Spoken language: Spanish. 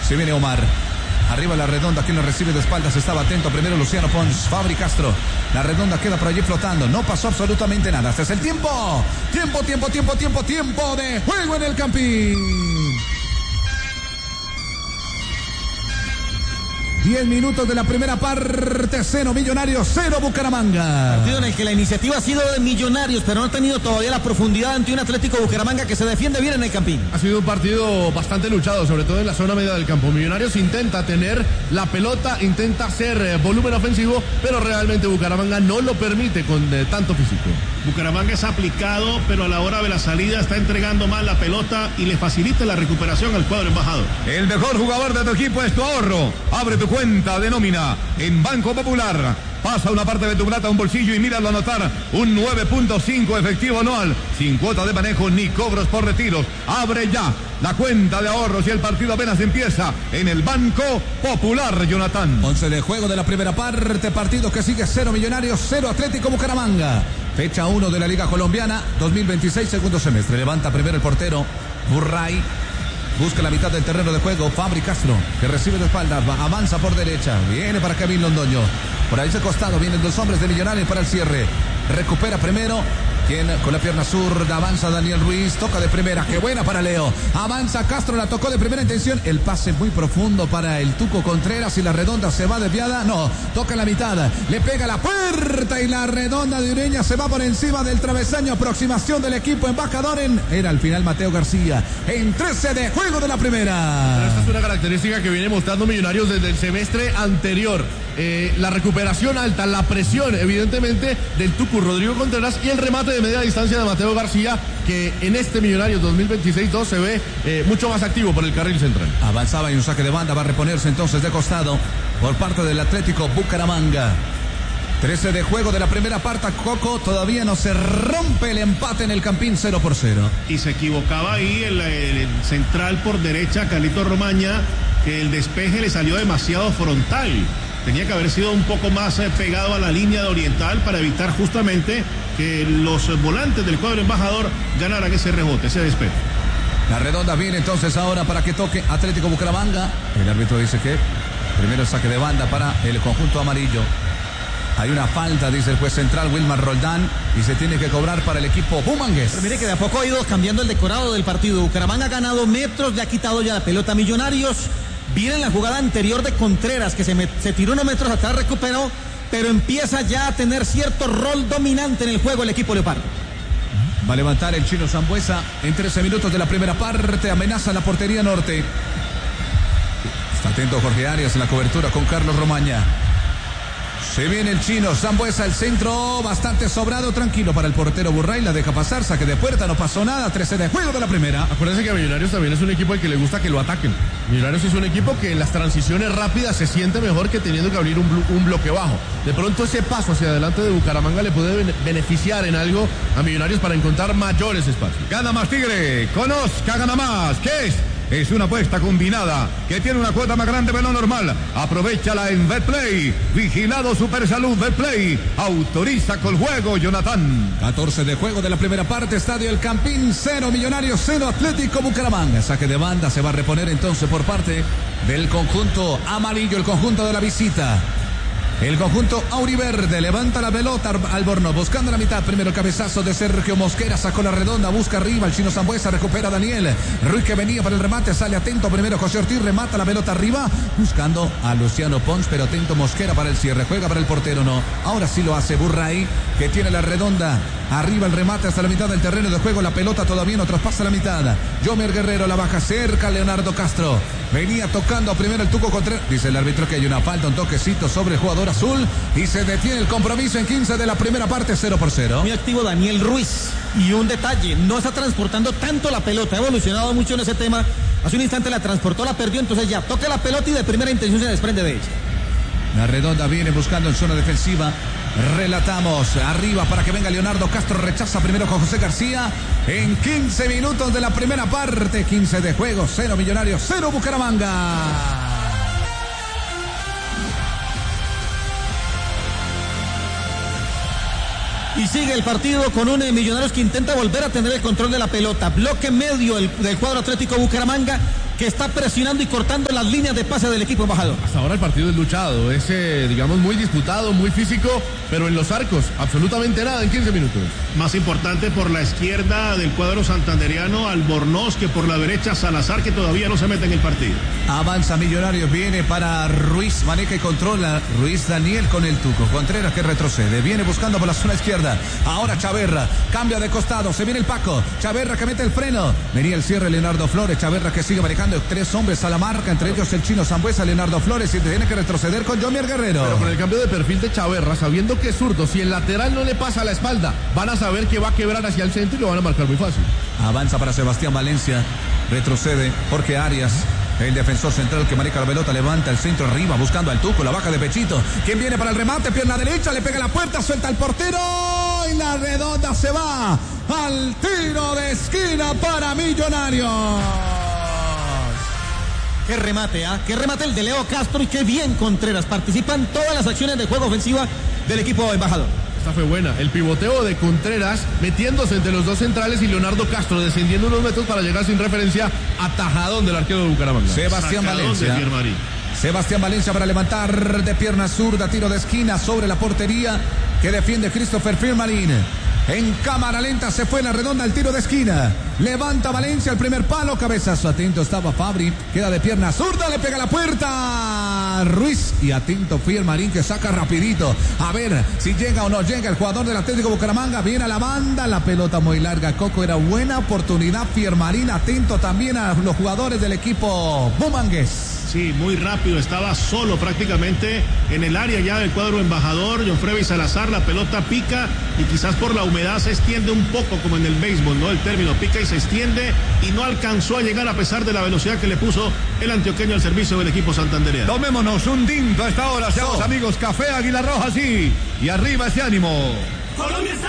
Se viene Omar. Arriba la redonda, quien lo recibe de espaldas, estaba atento primero Luciano Pons, Fabri Castro. La redonda queda por allí flotando, no pasó absolutamente nada. Este es el tiempo. Tiempo de juego en el Campín. 10 minutos de la primera parte, 0 Millonarios, 0 Bucaramanga. Partido en el que la iniciativa ha sido de Millonarios, pero no ha tenido todavía la profundidad ante un Atlético Bucaramanga que se defiende bien en el Campín. Ha sido un partido bastante luchado, sobre todo en la zona media del campo. Millonarios intenta tener la pelota, intenta hacer volumen ofensivo, pero realmente Bucaramanga no lo permite con tanto físico. Bucaramanga es aplicado, pero a la hora de la salida está entregando mal la pelota y le facilita la recuperación al cuadro embajador. El mejor jugador de tu equipo es tu ahorro. Abre tu cuenta de nómina en Banco Popular. Pasa una parte de tu plata a un bolsillo y míralo anotar. Un 9.5 efectivo anual, sin cuota de manejo ni cobros por retiros. Abre ya la cuenta de ahorros y el partido apenas empieza en el Banco Popular, Jonathan. 11 de juego de la primera parte, partido que sigue 0 Millonarios, 0 Atlético Bucaramanga. Fecha 1 de la Liga Colombiana, 2026, segundo semestre. Levanta primero el portero, Burray. Busca la mitad del terreno de juego, Fabri Castro, que recibe de espaldas, avanza por derecha, viene para Kevin Londoño. Por ahí ese costado vienen dos hombres de Millonarios para el cierre. Recupera primero, quien con la pierna zurda avanza Daniel Ruiz, toca de primera, qué buena para Leo. Avanza Castro, la tocó de primera intención, el pase muy profundo para el Tuco Contreras y la redonda se va desviada, no, toca la mitad, le pega la puerta y la redonda de Ureña se va por encima del travesaño, aproximación del equipo embajador era al final Mateo García, en 13 de juego de la primera. Pero esta es una característica que viene mostrando Millonarios desde el semestre anterior. La recuperación alta, la presión evidentemente del Tucu Rodrigo Contreras y el remate de media distancia de Mateo García, que en este Millonarios 2026-2 se ve mucho más activo por el carril central. Avanzaba y un saque de banda, va a reponerse entonces de costado por parte del Atlético Bucaramanga. 13 de juego de la primera parte, Coco, todavía no se rompe el empate en el Campín 0-0. Y se equivocaba ahí el central por derecha, Carlito Romaña, que el despeje le salió demasiado frontal. Tenía que haber sido un poco más pegado a la línea de Oriental para evitar justamente que los volantes del cuadro embajador ganaran ese rebote, ese despeje. La redonda viene entonces ahora para que toque Atlético Bucaramanga. El árbitro dice que primero el saque de banda para el conjunto amarillo. Hay una falta, dice el juez central Wilmar Roldán, y se tiene que cobrar para el equipo bumangués. Pero mire que de a poco ha ido cambiando el decorado del partido. Bucaramanga ha ganado metros, le ha quitado ya la pelota a Millonarios. Viene en la jugada anterior de Contreras, que se tiró unos metros atrás, recuperó, pero empieza ya a tener cierto rol dominante en el juego el equipo leopardo. Va a levantar el chino Sambuesa en 13 minutos de la primera parte, amenaza la portería norte. Está atento Jorge Arias en la cobertura con Carlos Romaña. Se viene el chino, Sambuesa, el centro bastante sobrado, tranquilo para el portero Burray, la deja pasar, saque de puerta, no pasó nada, 13 de juego de la primera. Acuérdense que Millonarios también es un equipo al que le gusta que lo ataquen. Millonarios es un equipo que en las transiciones rápidas se siente mejor que teniendo que abrir un bloque bajo. De pronto ese paso hacia adelante de Bucaramanga le puede beneficiar en algo a Millonarios para encontrar mayores espacios. Gana más Tigre, conozca, gana más, ¿qué es? Es una apuesta combinada que tiene una cuota más grande de lo normal. Aprovechala en Betplay. Vigilado Supersalud Betplay. Autoriza con juego, Jonathan. 14 de juego de la primera parte. Estadio El Campín, 0 Millonarios, 0 Atlético Bucaramanga. Saque de banda se va a reponer entonces por parte del conjunto amarillo, el conjunto de la visita. El conjunto auriverde levanta la pelota Albornoz buscando la mitad. Primero el cabezazo de Sergio Mosquera, sacó la redonda, busca arriba el chino Sambuesa, recupera a Daniel Ruiz que venía para el remate, sale atento primero José Ortiz, remata la pelota arriba buscando a Luciano Pons, pero atento Mosquera para el cierre, juega para el portero, no, ahora sí lo hace Burray, que tiene la redonda arriba, el remate hasta la mitad del terreno de juego, la pelota todavía no traspasa la mitad. Yomer Guerrero la baja cerca, Leonardo Castro venía tocando primero el Tuco Contreras, dice el árbitro que hay una falta, un toquecito sobre el jugador azul y se detiene el compromiso en 15 de la primera parte, 0-0. Muy activo Daniel Ruiz, y un detalle, no está transportando tanto la pelota, ha evolucionado mucho en ese tema. Hace un instante la transportó, la perdió, entonces ya toca la pelota y de primera intención se desprende de ella. La redonda viene buscando en zona defensiva. Relatamos arriba para que venga Leonardo Castro, rechaza primero con José García en 15 minutos de la primera parte, 15 de juego, 0 Millonarios, 0 Bucaramanga. Y sigue el partido con un Millonarios que intenta volver a tener el control de la pelota. Bloque medio del cuadro Atlético Bucaramanga, que está presionando y cortando las líneas de pase del equipo embajador. Hasta ahora el partido es luchado, es digamos muy disputado, muy físico, pero en los arcos absolutamente nada en 15 minutos. Más importante por la izquierda del cuadro santandereano Albornoz que por la derecha Salazar, que todavía no se mete en el partido. Avanza Millonarios, viene para Ruiz, maneja y controla Ruiz Daniel con el Tuco. Contreras que retrocede, viene buscando por la zona izquierda. Ahora Chaverra, cambia de costado, se viene el Paco. Chaverra que mete el freno. Venía el cierre Leonardo Flores. Chaverra que sigue manejando 3 hombres a la marca, entre ellos el chino Sambuesa, Leonardo Flores, y tiene que retroceder con Jomier Guerrero. Pero con el cambio de perfil de Chaverra, sabiendo que es zurdo, si el lateral no le pasa a la espalda, van a saber que va a quebrar hacia el centro y lo van a marcar muy fácil. Avanza para Sebastián Valencia, retrocede Jorge Arias. El defensor central que maneja la pelota, levanta el centro arriba, buscando al Tuco, la baja de pechito. ¿Quién viene para el remate? Pierna derecha, le pega la puerta, suelta el portero y la redonda se va al tiro de esquina para Millonarios. Qué remate, qué remate el de Leo Castro y qué bien Contreras. Participan todas las acciones de juego ofensiva del equipo embajador. Esta fue buena, el pivoteo de Contreras metiéndose entre los dos centrales y Leonardo Castro descendiendo unos metros para llegar sin referencia a tajadón del arquero de Bucaramanga. Sebastián Valencia. Sebastián Valencia para levantar de pierna zurda, tiro de esquina sobre la portería que defiende Christopher Firmarín. En cámara lenta se fue la redonda al tiro de esquina. Levanta Valencia al primer palo, cabezazo. Atento estaba Fabri, queda de pierna zurda, le pega la puerta Ruiz. Y atento Firmarín que saca rapidito. A ver si llega o no llega el jugador del Atlético Bucaramanga. Viene a la banda, la pelota muy larga. Coco, era buena oportunidad. Firmarín atento también a los jugadores del equipo bumangués. Sí, muy rápido, estaba solo prácticamente en el área ya del cuadro embajador. Jonfrevi Salazar, la pelota pica y quizás por la humedad se extiende un poco como en el béisbol, ¿no? El término pica y se extiende y no alcanzó a llegar a pesar de la velocidad que le puso el antioqueño al servicio del equipo santandereano. Tomémonos un tinto a esta hora, seamos amigos. Café Águila Roja, sí, y arriba ese ánimo. Colombia está